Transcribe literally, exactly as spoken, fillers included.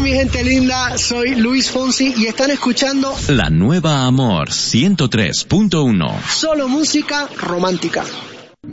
mi gente linda? Soy Luis Fonsi y están escuchando La Nueva Amor ciento tres punto uno. Solo música romántica.